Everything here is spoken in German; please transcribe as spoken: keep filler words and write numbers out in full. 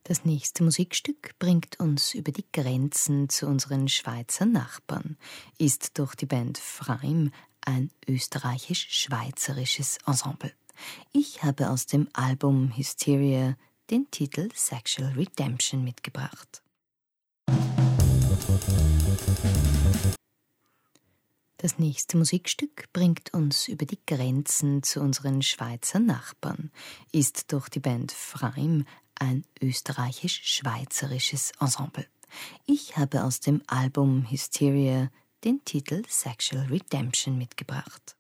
Das nächste Musikstück bringt uns über die Grenzen zu unseren Schweizer Nachbarn, ist durch die Band Freim ein österreichisch-schweizerisches Ensemble. Ich habe aus dem Album Hysteria den Titel Sexual Redemption mitgebracht. Das nächste Musikstück bringt uns über die Grenzen zu unseren Schweizer Nachbarn, ist durch die Band Freim ein österreichisch-schweizerisches Ensemble. Ich habe aus dem Album Hysteria den Titel Sexual Redemption mitgebracht.